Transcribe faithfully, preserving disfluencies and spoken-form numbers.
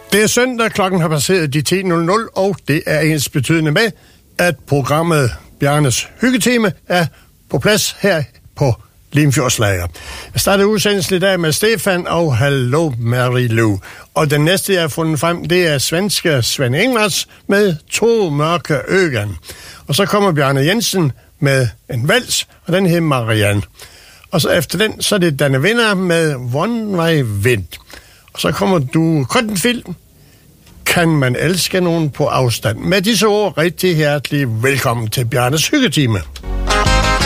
Det er søndag, klokken har passeret de ti nul nul, og det er ens betydende med, at programmet Bjarnes Hyggetime er på plads her på Limfjordslager. Jeg starter udsendelsen i dag med Stefan og Hallo Mary-Lou. Og den næste, jeg har fundet frem, det er svenske Svend Ingvars med To mørke øgen. Og så kommer Bjarne Jensen med en vals, og den hedder Marianne. Og så efter den, så er det Danne Vinder med One Way Wind. Og så kommer du Kottenfilm. Kan man elske nogen på afstand? Med disse ord, rigtig hjertelig velkommen til Bjarnes Hyggetime.